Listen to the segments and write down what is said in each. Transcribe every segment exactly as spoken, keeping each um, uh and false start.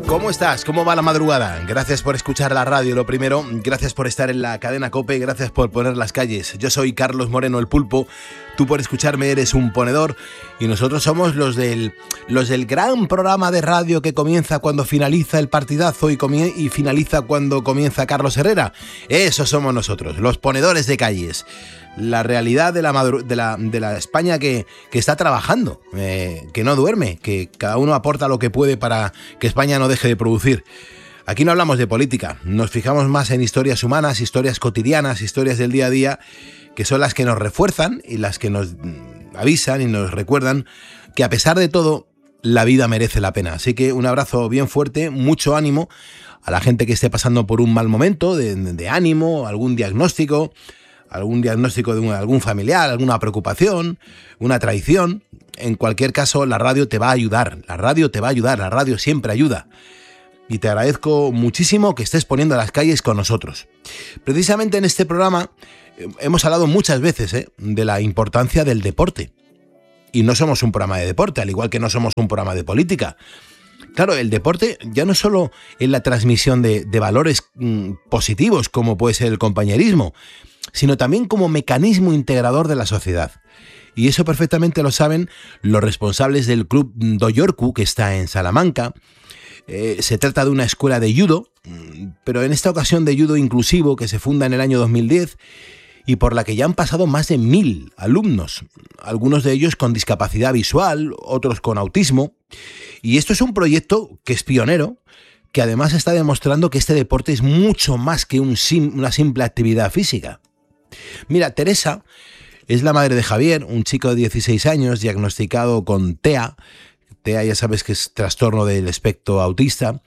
¿Cómo estás? ¿Cómo va la madrugada? Gracias por escuchar la radio, lo primero. Gracias por estar en la cadena COPE. Gracias por poner las calles. Yo soy Carlos Moreno, el Pulpo. Tú por escucharme eres un ponedor. Y nosotros somos los del, los del gran programa de radio que comienza cuando finaliza el partidazo y, comie- y finaliza cuando comienza Carlos Herrera. Esos somos nosotros, los ponedores de calles. La realidad de la, madru- de la, de la España que, que está trabajando, eh, que no duerme, que cada uno aporta lo que puede para que España no deje de producir. Aquí no hablamos de política, nos fijamos más en historias humanas, historias cotidianas, historias del día a día, que son las que nos refuerzan y las que nos avisan y nos recuerdan que a pesar de todo, la vida merece la pena. Así que un abrazo bien fuerte, mucho ánimo a la gente que esté pasando por un mal momento de, de ánimo, algún diagnóstico, algún diagnóstico de un, algún familiar, alguna preocupación, una traición. En cualquier caso, la radio te va a ayudar, la radio te va a ayudar, la radio siempre ayuda. Y te agradezco muchísimo que estés poniendo las calles con nosotros. Precisamente en este programa eh, hemos hablado muchas veces eh, de la importancia del deporte. Y no somos un programa de deporte, al igual que no somos un programa de política. Claro, el deporte ya no solo es la transmisión de, de valores mm, positivos, como puede ser el compañerismo, sino también como mecanismo integrador de la sociedad. Y eso perfectamente lo saben los responsables del club Doyorku, que está en Salamanca. Eh, se trata de una escuela de judo, pero en esta ocasión de judo inclusivo, que se funda en el año dos mil diez y por la que ya han pasado más de mil alumnos, algunos de ellos con discapacidad visual, otros con autismo. Y esto es un proyecto que es pionero, que además está demostrando que este deporte es mucho más que un sim- una simple actividad física. Mira, Teresa es la madre de Javier, un chico de dieciséis años diagnosticado con T E A. T E A ya sabes que es trastorno del espectro autista,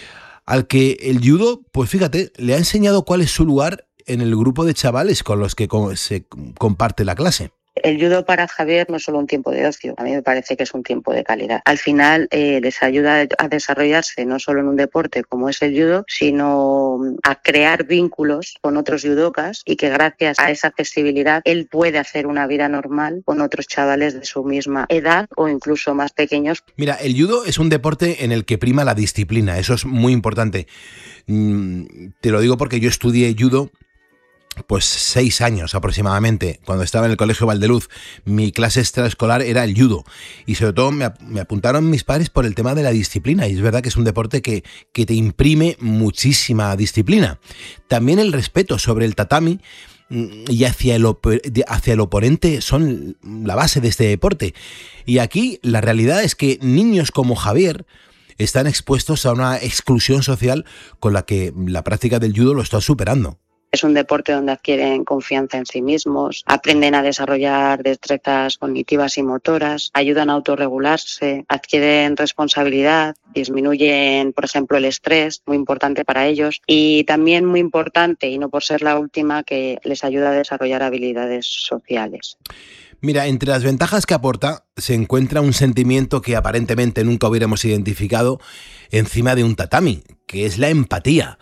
al que el judo, pues fíjate, le ha enseñado cuál es su lugar en el grupo de chavales con los que se comparte la clase. El judo para Javier no es solo un tiempo de ocio, a mí me parece que es un tiempo de calidad. Al final eh, les ayuda a desarrollarse no solo en un deporte como es el judo, sino a crear vínculos con otros judokas y que gracias a esa accesibilidad él puede hacer una vida normal con otros chavales de su misma edad o incluso más pequeños. Mira, el judo es un deporte en el que prima la disciplina, eso es muy importante. Mm, te lo digo porque yo estudié judo pues seis años aproximadamente. Cuando estaba en el colegio Valdeluz, mi clase extraescolar era el judo. Y sobre todo me, me apuntaron mis padres por el tema de la disciplina. Y es verdad que es un deporte que, que te imprime muchísima disciplina. También el respeto sobre el tatami y hacia el, op- hacia el oponente son la base de este deporte. Y aquí la realidad es que niños como Javier están expuestos a una exclusión social con la que la práctica del judo lo está superando. Es un deporte donde adquieren confianza en sí mismos, aprenden a desarrollar destrezas cognitivas y motoras, ayudan a autorregularse, adquieren responsabilidad, disminuyen, por ejemplo, el estrés, muy importante para ellos, y también muy importante, y no por ser la última, que les ayuda a desarrollar habilidades sociales. Mira, entre las ventajas que aporta se encuentra un sentimiento que aparentemente nunca hubiéramos identificado encima de un tatami, que es la empatía.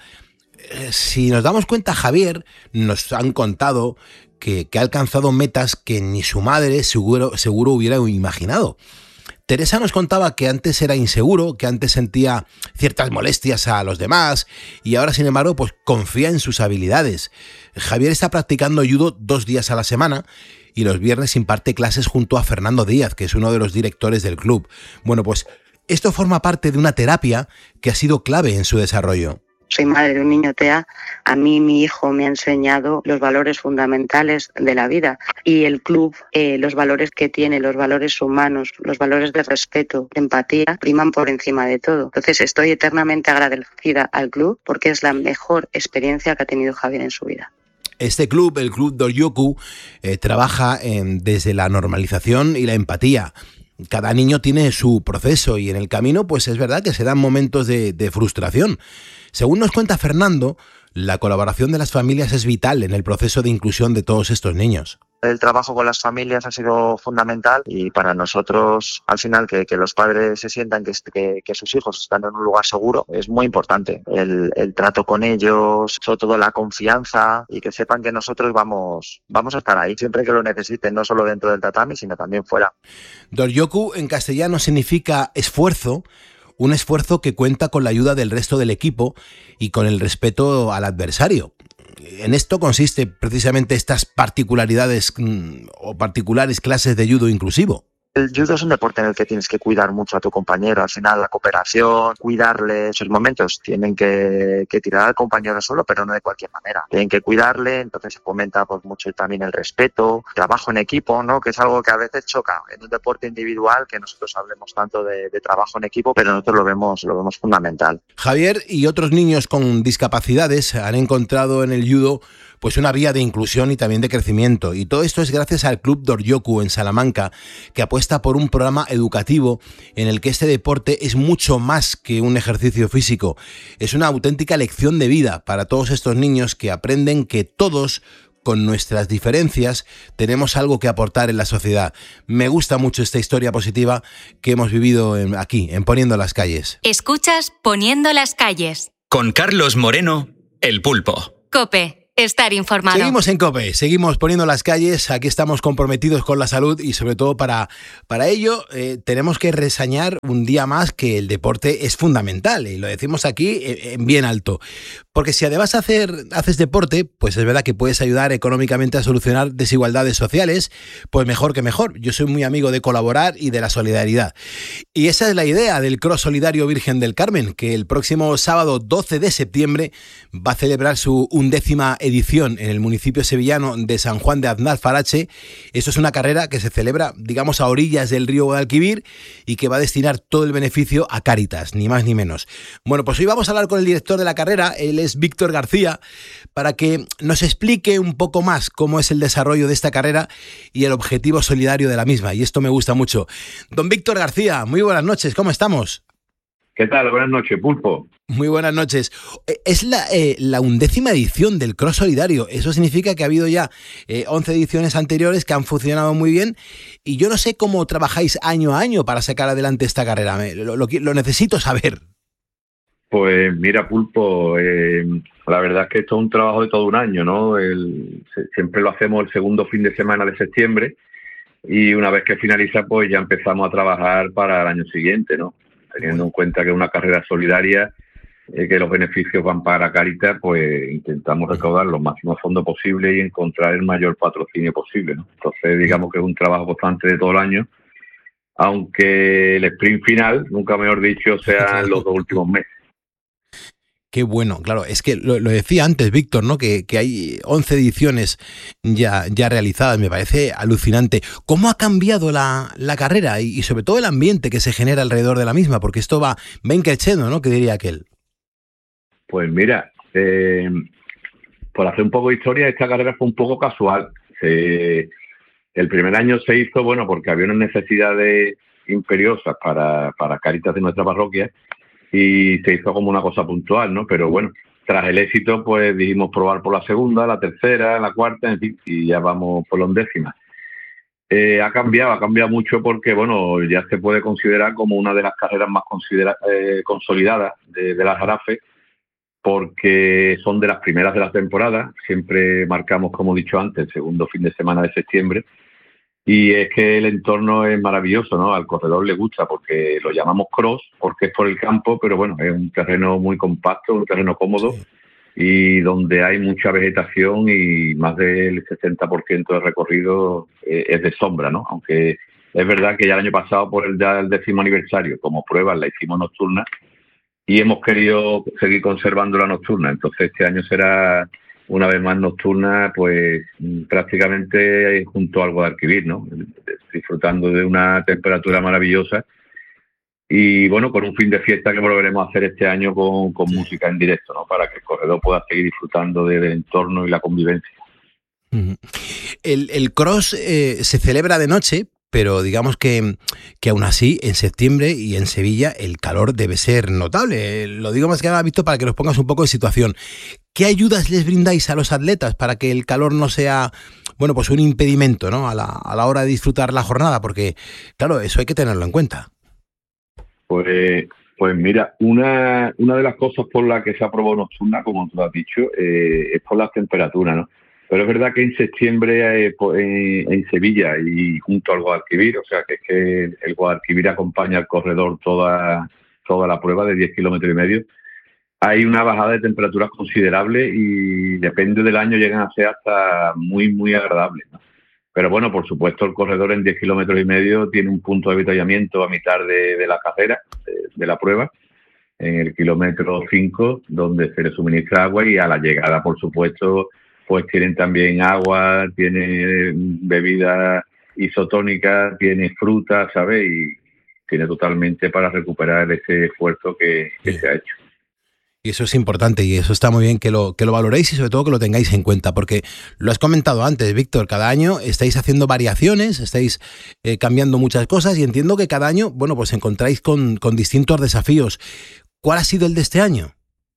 Si nos damos cuenta, Javier nos han contado que, que ha alcanzado metas que ni su madre seguro, seguro hubiera imaginado. Teresa nos contaba que antes era inseguro, que antes sentía ciertas molestias a los demás y ahora, sin embargo, pues confía en sus habilidades. Javier está practicando judo dos días a la semana y los viernes imparte clases junto a Fernando Díaz, que es uno de los directores del club. Bueno, pues esto forma parte de una terapia que ha sido clave en su desarrollo. Soy madre de un niño T E A. A mí mi hijo me ha enseñado los valores fundamentales de la vida y el club, eh, los valores que tiene, los valores humanos, los valores de respeto, de empatía, priman por encima de todo. Entonces estoy eternamente agradecida al club porque es la mejor experiencia que ha tenido Javier en su vida. Este club, el Club Doyorku, eh, trabaja en, desde la normalización y la empatía. Cada niño tiene su proceso y en el camino pues es verdad que se dan momentos de, de frustración. Según nos cuenta Fernando, la colaboración de las familias es vital en el proceso de inclusión de todos estos niños. El trabajo con las familias ha sido fundamental y para nosotros, al final, que, que los padres se sientan que, que, que sus hijos están en un lugar seguro es muy importante. El, el trato con ellos, sobre todo la confianza y que sepan que nosotros vamos, vamos a estar ahí siempre que lo necesiten, no solo dentro del tatami, sino también fuera. Doyorku en castellano significa esfuerzo, un esfuerzo que cuenta con la ayuda del resto del equipo y con el respeto al adversario. En esto consiste precisamente estas particularidades mmm, o particulares clases de judo inclusivo. El judo es un deporte en el que tienes que cuidar mucho a tu compañero. Al final, la cooperación, cuidarle esos momentos. Tienen que, que tirar al compañero al suelo, pero no de cualquier manera. Tienen que cuidarle, entonces se fomenta pues, mucho también el respeto, trabajo en equipo, ¿no? Que es algo que a veces choca en un deporte individual, que nosotros hablemos tanto de, de trabajo en equipo, pero nosotros lo vemos, lo vemos fundamental. Javier y otros niños con discapacidades han encontrado en el judo pues una vía de inclusión y también de crecimiento. Y todo esto es gracias al Club Doryoku en Salamanca, que apuesta por un programa educativo en el que este deporte es mucho más que un ejercicio físico. Es una auténtica lección de vida para todos estos niños que aprenden que todos, con nuestras diferencias, tenemos algo que aportar en la sociedad. Me gusta mucho esta historia positiva que hemos vivido en, aquí, en Poniendo las Calles. Escuchas Poniendo las Calles. Con Carlos Moreno, El Pulpo. COPE. Estar informado. Seguimos en COPE, seguimos Poniendo las Calles, aquí estamos comprometidos con la salud y sobre todo para, para ello eh, tenemos que reseñar un día más que el deporte es fundamental y lo decimos aquí en bien alto. Porque si además hacer, haces deporte, pues es verdad que puedes ayudar económicamente a solucionar desigualdades sociales, pues mejor que mejor. Yo soy muy amigo de colaborar y de la solidaridad. Y esa es la idea del Cross Solidario Virgen del Carmen, que el próximo sábado doce de septiembre va a celebrar su undécima edición en el municipio sevillano de San Juan de Aznalfarache. Esto es una carrera que se celebra, digamos, a orillas del río Guadalquivir y que va a destinar todo el beneficio a Cáritas, ni más ni menos. Bueno, pues hoy vamos a hablar con el director de la carrera, él es Víctor García, para que nos explique un poco más cómo es el desarrollo de esta carrera y el objetivo solidario de la misma, y esto me gusta mucho. Don Víctor García, muy buenas noches, ¿cómo estamos? ¿Qué tal? Buenas noches, Pulpo. Muy buenas noches. Es la, eh, la undécima edición del Cross Solidario. Eso significa que ha habido ya eh, once ediciones anteriores que han funcionado muy bien y yo no sé cómo trabajáis año a año para sacar adelante esta carrera. Me, lo, lo, lo necesito saber. Pues mira, Pulpo, eh, la verdad es que esto es un trabajo de todo un año, ¿no? El, siempre lo hacemos el segundo fin de semana de septiembre y una vez que finaliza, pues ya empezamos a trabajar para el año siguiente, ¿no? Teniendo en cuenta que es una carrera solidaria, eh, que los beneficios van para Cáritas, pues intentamos recaudar los máximos fondos posibles y encontrar el mayor patrocinio posible, ¿no? Entonces, digamos que es un trabajo constante de todo el año, aunque el sprint final, nunca mejor dicho, sean los dos últimos meses. Qué bueno, claro, es que lo, lo decía antes Víctor, ¿no? Que, que hay once ediciones ya, ya realizadas, me parece alucinante. ¿Cómo ha cambiado la, la carrera y, y sobre todo el ambiente que se genera alrededor de la misma? Porque esto va, va increciendo, ¿no? Que diría aquel. Pues mira, eh, por hacer un poco de historia, esta carrera fue un poco casual. Se, el primer año se hizo, bueno, porque había unas necesidades imperiosas para, para Cáritas de nuestra parroquia, y se hizo como una cosa puntual, ¿no? Pero bueno, tras el éxito, pues dijimos probar por la segunda, la tercera, la cuarta, en fin, y ya vamos por la undécima. Eh, ha cambiado, ha cambiado mucho porque, bueno, ya se puede considerar como una de las carreras más considera- eh, consolidadas de, de la Jarafe, porque son de las primeras de la temporada. Siempre marcamos, como he dicho antes, el segundo fin de semana de septiembre. Y es que el entorno es maravilloso, ¿no? Al corredor le gusta porque lo llamamos cross, porque es por el campo, pero bueno, es un terreno muy compacto, un terreno cómodo, sí, y donde hay mucha vegetación y más del sesenta por ciento del recorrido eh, es de sombra, ¿no? Aunque es verdad que ya el año pasado, por el, ya el décimo aniversario, como prueba, la hicimos nocturna y hemos querido seguir conservando la nocturna. Entonces este año será una vez más nocturna, pues prácticamente junto al Guadalquivir, ¿no? Disfrutando de una temperatura maravillosa y bueno, con un fin de fiesta que volveremos a hacer este año con, con sí. música en directo, ¿no? Para que el corredor pueda seguir disfrutando del entorno y la convivencia. El, el cross eh, se celebra de noche, pero digamos que, que aún así en septiembre y en Sevilla el calor debe ser notable. Lo digo más que nada, Víctor, para que nos pongas un poco en situación. ¿Qué ayudas les brindáis a los atletas para que el calor no sea, bueno, pues un impedimento, ¿no? a la, a la hora de disfrutar la jornada? Porque, claro, eso hay que tenerlo en cuenta. Pues, pues mira, una, una de las cosas por las que se aprobó nocturna, como tú has dicho, eh, es por las temperaturas, ¿no? Pero es verdad que en septiembre eh, en, en Sevilla y junto al Guadalquivir, o sea que es que el Guadalquivir acompaña al corredor toda, toda la prueba de diez kilómetros y medio, hay una bajada de temperaturas considerable y depende del año llegan a ser hasta muy, muy agradables, ¿no? Pero bueno, por supuesto, el corredor en diez kilómetros y medio tiene un punto de avituallamiento a mitad de, de la carrera, de, de la prueba, en el kilómetro cinco, donde se le suministra agua, y a la llegada, por supuesto, pues tienen también agua, tiene bebidas isotónicas, tiene fruta, ¿sabes? Y tiene totalmente para recuperar ese esfuerzo que, que se ha hecho. Y eso es importante y eso está muy bien que lo, que lo valoréis y sobre todo que lo tengáis en cuenta, porque lo has comentado antes, Víctor, cada año estáis haciendo variaciones, estáis eh, cambiando muchas cosas y entiendo que cada año, bueno, pues encontráis con, con distintos desafíos. ¿Cuál ha sido el de este año?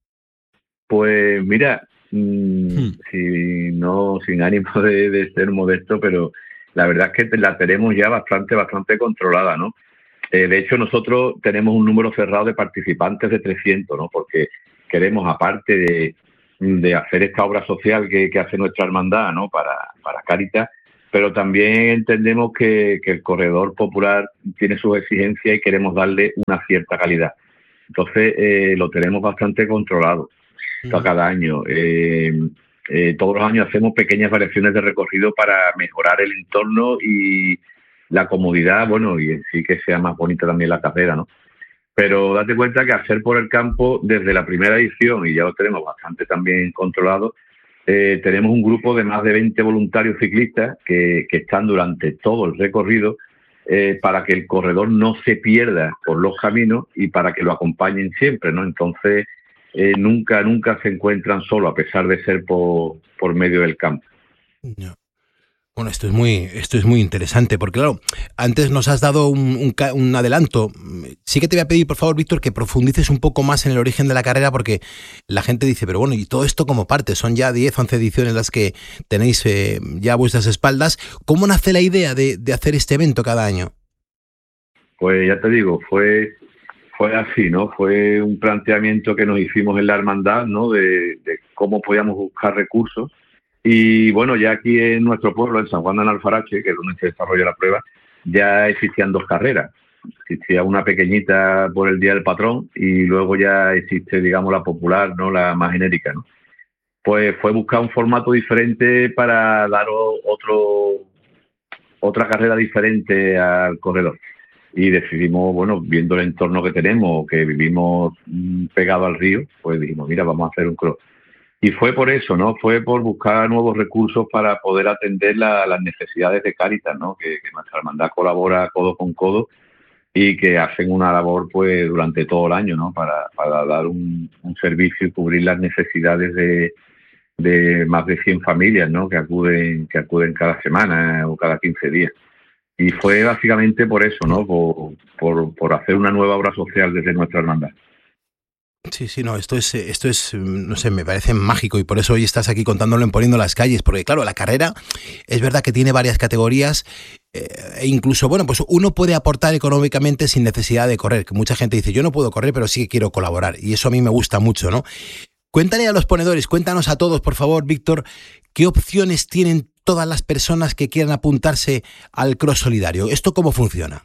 Pues mira, mmm, hmm. si no, sin ánimo de, de ser modesto, pero la verdad es que la tenemos ya bastante, bastante controlada, ¿no? Eh, de hecho, nosotros tenemos un número cerrado de participantes de trescientos, ¿no? Porque queremos, aparte de, de hacer esta obra social que, que hace nuestra hermandad, ¿no? Para, para Cáritas, pero también entendemos que, que el corredor popular tiene sus exigencias y queremos darle una cierta calidad. Entonces, eh, lo tenemos bastante controlado uh-huh. cada año. Eh, eh, todos los años hacemos pequeñas variaciones de recorrido para mejorar el entorno y la comodidad, bueno, y en sí que sea más bonita también la carrera, ¿no? Pero date cuenta que hacer por el campo, desde la primera edición, y ya lo tenemos bastante también controlado, eh, tenemos un grupo de más de veinte voluntarios ciclistas que, que están durante todo el recorrido eh, para que el corredor no se pierda por los caminos y para que lo acompañen siempre, ¿no? Entonces, eh, nunca, nunca se encuentran solos, a pesar de ser por, por medio del campo. No. Bueno, esto es muy, esto es muy interesante, porque claro, antes nos has dado un, un, un adelanto. Sí que te voy a pedir, por favor, Víctor, que profundices un poco más en el origen de la carrera, porque la gente dice, pero bueno, ¿y todo esto como parte? Son ya diez, once ediciones las que tenéis eh, ya a vuestras espaldas. ¿Cómo nace la idea de, de hacer este evento cada año? Pues ya te digo, fue, fue así, ¿no? Fue un planteamiento que nos hicimos en la hermandad, ¿no? De, de cómo podíamos buscar recursos. Y bueno, ya aquí en nuestro pueblo, en San Juan de Alfarache, que es donde se desarrolla la prueba, ya existían dos carreras. Existía una pequeñita por el Día del Patrón y luego ya existe, digamos, la popular, ¿no? La más genérica, ¿no? Pues fue buscar un formato diferente para dar otro, otra carrera diferente al corredor. Y decidimos, bueno, viendo el entorno que tenemos, que vivimos pegado al río, pues dijimos, mira, vamos a hacer un cross. Y fue por eso, ¿no? Fue por buscar nuevos recursos para poder atender la, las necesidades de Cáritas, ¿no? Que, que nuestra hermandad colabora codo con codo y que hacen una labor, pues, durante todo el año, ¿no? Para, para dar un, un servicio y cubrir las necesidades de, de más de cien familias, ¿no? Que acuden, que acuden cada semana o cada quince días. Y fue básicamente por eso, ¿no? Por, por, por hacer una nueva obra social desde nuestra hermandad. Sí, sí, no, esto es, esto es, no sé, me parece mágico y por eso hoy estás aquí contándolo en Poniendo las Calles, porque claro, la carrera es verdad que tiene varias categorías eh, e incluso, bueno, pues uno puede aportar económicamente sin necesidad de correr, que mucha gente dice, yo no puedo correr, pero sí que quiero colaborar y eso a mí me gusta mucho, ¿no? Cuéntale a los ponedores, cuéntanos a todos, por favor, Víctor, ¿qué opciones tienen todas las personas que quieran apuntarse al Cross Solidario? ¿Esto cómo funciona?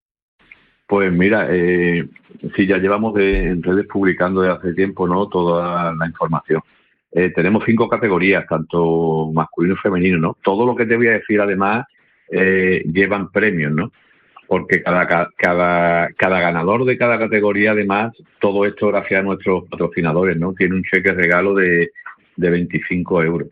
Pues mira, eh, sí, ya llevamos de, en redes publicando desde hace tiempo, ¿no? Toda la información. Eh, tenemos cinco categorías, tanto masculino y femenino, ¿no? Todo lo que te voy a decir, además, eh, llevan premios, ¿no? Porque cada, cada, cada ganador de cada categoría, además, todo esto gracias a nuestros patrocinadores, ¿no? Tiene un cheque regalo de, de veinticinco euros.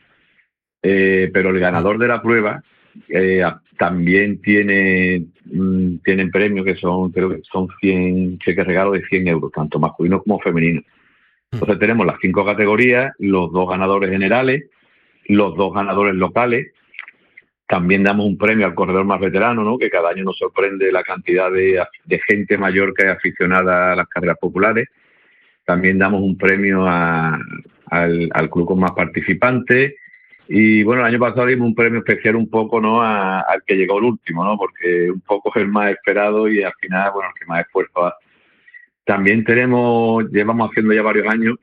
Eh, pero el ganador de la prueba eh, también tiene mmm, tienen premios que son, creo que son cien cheques regalo de cien euros, tanto masculino como femenino. Entonces tenemos las cinco categorías, los dos ganadores generales, los dos ganadores locales. También damos un premio al corredor más veterano, ¿no? Que cada año nos sorprende la cantidad de, de gente mayor que es aficionada a las carreras populares. También damos un premio a, al, al club con más participantes. Y bueno, el año pasado dimos un premio especial un poco, ¿no? A, al que llegó el último, ¿no? Porque un poco es el más esperado y al final, bueno, el que más esfuerzo hace. También tenemos, llevamos haciendo ya varios años,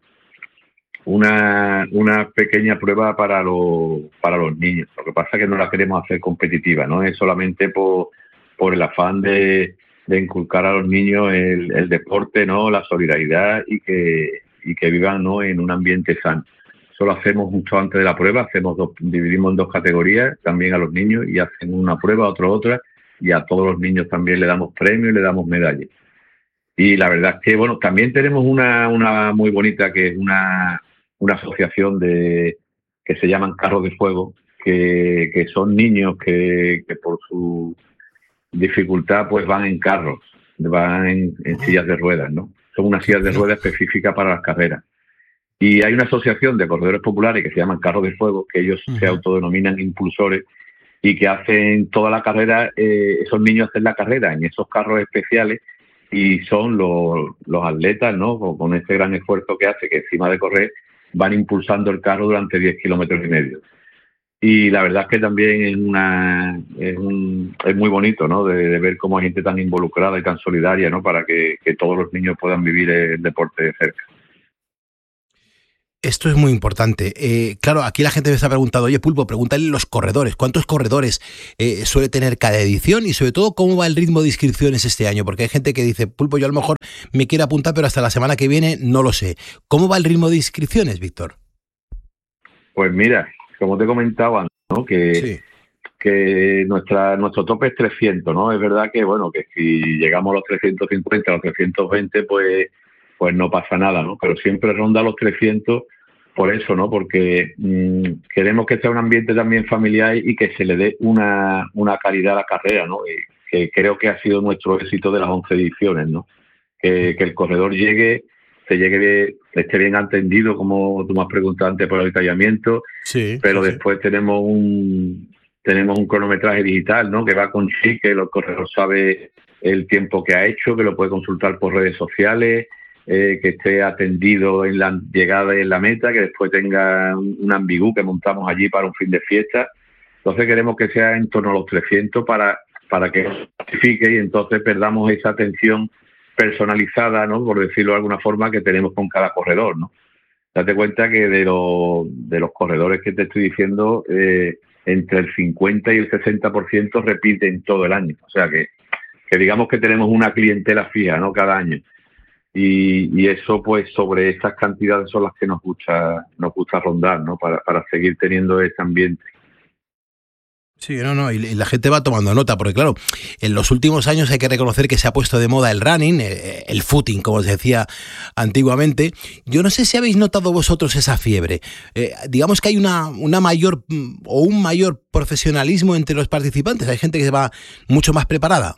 una, una pequeña prueba para los, para los niños. Lo que pasa es que no la queremos hacer competitiva, ¿no? Es solamente por, por el afán de, de inculcar a los niños el, el deporte, ¿no? La solidaridad y que, y que vivan, ¿no? En un ambiente sano. Eso lo hacemos justo antes de la prueba, hacemos dos, dividimos en dos categorías, también a los niños, y hacen una prueba, otra otra, y a todos los niños también le damos premios y le damos medallas. Y la verdad es que, bueno, también tenemos una, una muy bonita, que es una, una asociación de que se llaman Carros de Fuego, que, que son niños que, que por su dificultad pues van en carros, van en, en sillas de ruedas, ¿no? Son unas sillas de ruedas específicas para las carreras. Y hay una asociación de corredores populares que se llaman Carros de Fuego, que ellos uh-huh. se autodenominan impulsores y que hacen toda la carrera, eh, esos niños hacen la carrera en esos carros especiales y son los, los atletas, ¿no? Con, con ese gran esfuerzo que hace, que encima de correr van impulsando el carro durante diez kilómetros y medio. Y la verdad es que también es una es, un, es muy bonito, ¿no? De, de ver cómo hay gente tan involucrada y tan solidaria, ¿no? Para que, que todos los niños puedan vivir el deporte de cerca. Esto es muy importante. Eh, claro, aquí la gente me está preguntando, oye, Pulpo, pregúntale los corredores. ¿Cuántos corredores eh, suele tener cada edición? Y sobre todo, ¿cómo va el ritmo de inscripciones este año? Porque hay gente que dice, Pulpo, yo a lo mejor me quiero apuntar, pero hasta la semana que viene no lo sé. ¿Cómo va el ritmo de inscripciones, Víctor? Pues mira, como te comentaba, ¿no? Que, sí. que nuestra nuestro tope es trescientos, ¿no? Es verdad que, bueno, que si llegamos a los trescientos cincuenta, a los trescientos veinte, pues... pues no pasa nada, ¿no? Pero siempre ronda los trescientos por eso, ¿no? Porque mmm, queremos que sea un ambiente también familiar y que se le dé una, una calidad a la carrera, ¿no? Y que creo que ha sido nuestro éxito de las once ediciones, ¿no? Que, que el corredor llegue, se llegue de, esté bien atendido, como tú me has preguntado antes, por el avituallamiento, sí, pero sí, después sí. tenemos un tenemos un cronometraje digital, ¿no? Que va con chip, que el corredor sabe el tiempo que ha hecho, que lo puede consultar por redes sociales, Eh, que esté atendido en la llegada y en la meta, que después tenga un, un ambigú que montamos allí para un fin de fiesta. Entonces queremos que sea en torno a los trescientos para, para que se clasifique y entonces perdamos esa atención personalizada, ¿no? Por decirlo de alguna forma, que tenemos con cada corredor, ¿no? Date cuenta que de, lo, de los corredores que te estoy diciendo, eh, entre el cincuenta y el sesenta por ciento repiten todo el año. O sea que, que digamos que tenemos una clientela fija, ¿no? Cada año. Y, y eso, pues, sobre estas cantidades son las que nos gusta nos gusta rondar, ¿no? Para, para seguir teniendo ese ambiente. Sí, no, no, y la gente va tomando nota, porque claro, en los últimos años hay que reconocer que se ha puesto de moda el running, el footing, como se decía antiguamente. Yo no sé si habéis notado vosotros esa fiebre. Eh, digamos que hay una, una mayor o un mayor profesionalismo entre los participantes. Hay gente que va mucho más preparada.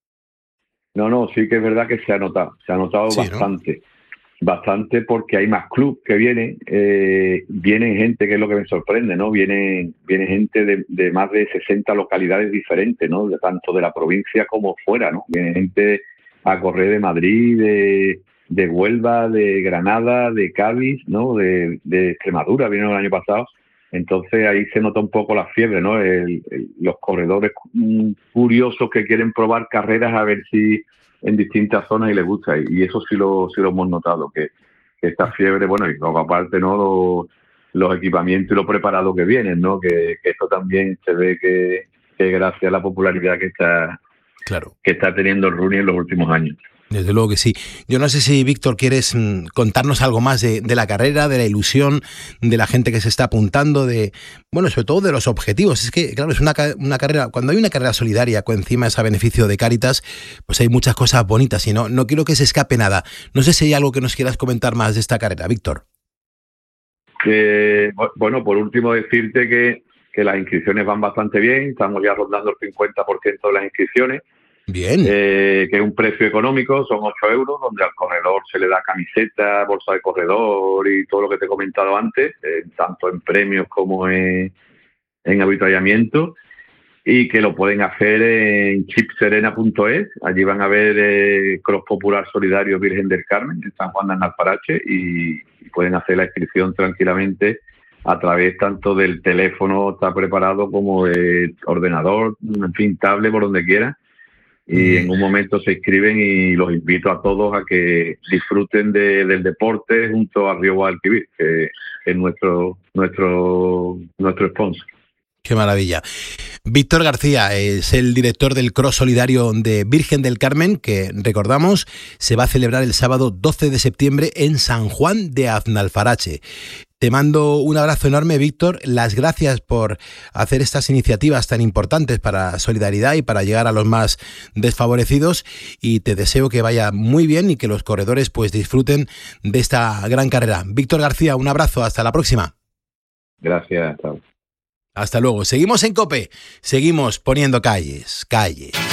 No, no, sí que es verdad que se ha notado, se ha notado sí, bastante, ¿no? Bastante porque hay más clubes que vienen, eh, vienen gente, que es lo que me sorprende, ¿no? Viene, viene gente de, de más de sesenta localidades diferentes, ¿no? De, tanto de la provincia como fuera, ¿no? Viene gente a correr de Madrid, de, de Huelva, de Granada, de Cádiz, ¿no? De, de Extremadura, vinieron el año pasado. Entonces ahí se nota un poco la fiebre, ¿no? El, el, los corredores curiosos que quieren probar carreras a ver si en distintas zonas y les gusta. Y eso sí lo, sí lo hemos notado, que, que esta fiebre, bueno, y luego aparte, ¿no? Los, los equipamientos y lo preparado que vienen, ¿no? Que, que esto también se ve que, que gracias a la popularidad que está, claro, que está teniendo el running en los últimos años. Desde luego que sí. Yo no sé si, Víctor, quieres contarnos algo más de, de la carrera, de la ilusión, de la gente que se está apuntando, de, bueno, sobre todo de los objetivos. Es que, claro, es una, una carrera, cuando hay una carrera solidaria, que encima es a beneficio de Cáritas, pues hay muchas cosas bonitas y no, no quiero que se escape nada. No sé si hay algo que nos quieras comentar más de esta carrera, Víctor. Que, bueno, por último decirte que, que las inscripciones van bastante bien, estamos ya rondando el cincuenta por ciento de las inscripciones. Bien. Eh, que es un precio económico, son ocho euros, donde al corredor se le da camiseta, bolsa de corredor y todo lo que te he comentado antes, eh, tanto en premios como en, en avituallamiento, y que lo pueden hacer en chip serena punto es. Allí van a ver eh, Cross Popular Solidario Virgen del Carmen, en San Juan de Alparache, y, y pueden hacer la inscripción tranquilamente a través tanto del teléfono, está preparado, como del ordenador, en fin, tablet, por donde quiera. Y en un momento se inscriben y los invito a todos a que disfruten de, del deporte junto a Río Guadalquivir, que es nuestro nuestro nuestro sponsor. Qué maravilla. Víctor García es el director del Cross Solidario de Virgen del Carmen, que, recordamos, se va a celebrar el sábado doce de septiembre en San Juan de Aznalfarache. Te mando un abrazo enorme, Víctor. Las gracias por hacer estas iniciativas tan importantes para solidaridad y para llegar a los más desfavorecidos, y te deseo que vaya muy bien y que los corredores pues disfruten de esta gran carrera. Víctor García, un abrazo. Hasta la próxima. Gracias. Chao. Hasta luego. Seguimos en COPE. Seguimos poniendo calles, calles.